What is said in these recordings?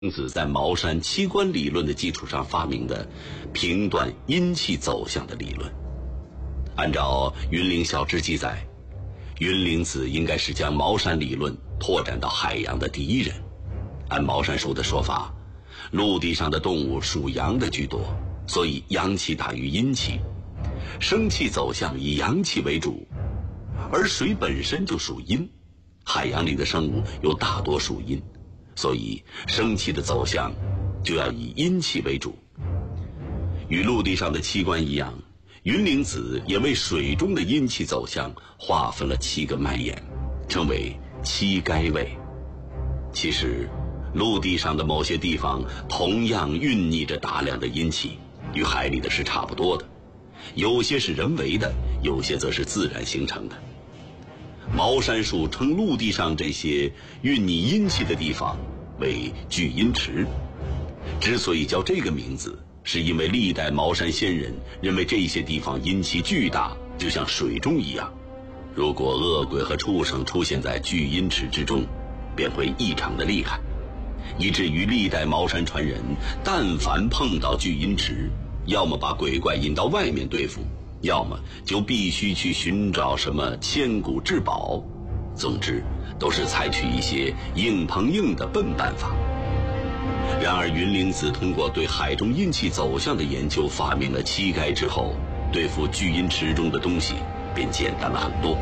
子在茅山七观理论的基础上发明的评断阴气走向的理论。按照《云灵小志》记载，云灵子应该是将茅山理论拓展到海洋的第一人。按茅山术的说法，陆地上的动物属阳的居多，所以阳气大于阴气，生气走向以阳气为主，而水本身就属阴，海洋里的生物又大多属阴，所以生气的走向就要以阴气为主。与陆地上的七观一样，云灵子也为水中的阴气走向划分了7个脉眼，称为七该位。其实陆地上的某些地方同样蕴匿着大量的阴气，与海里的是差不多的，有些是人为的，有些则是自然形成的。茅山术称陆地上这些蕴匿阴气的地方为聚阴池，之所以叫这个名字，是因为历代茅山仙人认为这些地方阴气巨大，就像水中一样，如果恶鬼和畜生出现在聚阴池之中，便会异常的厉害，以至于历代茅山传人但凡碰到聚阴池，要么把鬼怪引到外面对付，要么就必须去寻找什么千古至宝，总之都是采取一些硬碰硬的笨办法。然而云灵子通过对海中阴气走向的研究，发明了七该之后，对付聚阴池中的东西便简单了很多。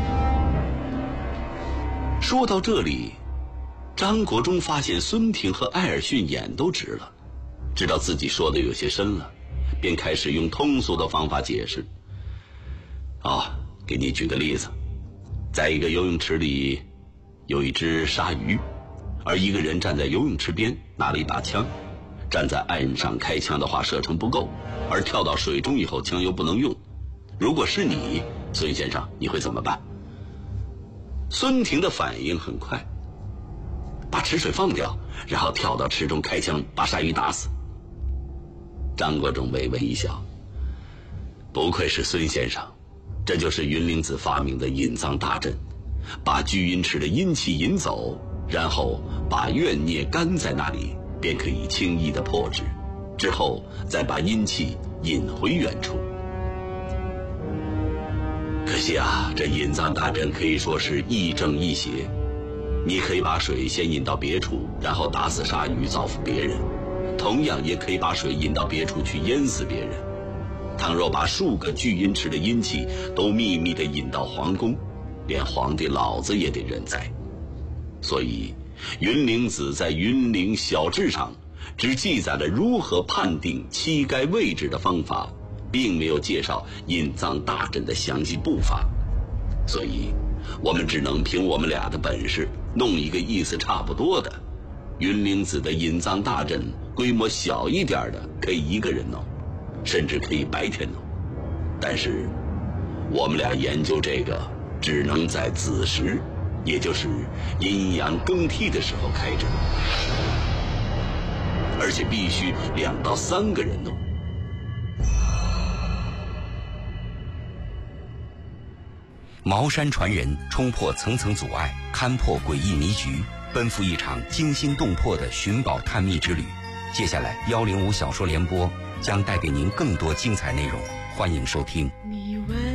说到这里，张国忠发现孙婷和艾尔逊眼都直了，知道自己说的有些深了，便开始用通俗的方法解释。给你举个例子，在一个游泳池里有一只鲨鱼，而一个人站在游泳池边拿了一把枪，站在岸上开枪的话射程不够，而跳到水中以后枪又不能用。如果是你，孙先生，你会怎么办？孙婷的反应很快，把池水放掉，然后跳到池中开枪把鲨鱼打死。张国忠微微一笑，不愧是孙先生，这就是云灵子发明的引藏大阵，把聚阴池的阴气引走，然后把怨孽干在那里，便可以轻易的破之，之后再把阴气引回原处。可惜这引藏大阵可以说是亦正亦邪，你可以把水先引到别处，然后打死鲨鱼造福别人，同样也可以把水引到别处去淹死别人。倘若把数个聚阴池的阴气都秘密地引到皇宫，连皇帝老子也得认栽。所以云灵子在《云灵小志》上只记载了如何判定七该位置的方法，并没有介绍引藏大阵的详细步伐，所以我们只能凭我们俩的本事弄一个意思差不多的。云灵子的引藏大阵规模小一点的可以一个人弄，甚至可以白天弄，但是我们俩研究这个只能在子时，也就是阴阳更替的时候开展，而且必须2到3个人弄。 茅山传人冲破层层阻碍，勘破诡异迷局，奔赴一场惊心动魄的寻宝探秘之旅。接下来105小说联播将带给您更多精彩内容，欢迎收听。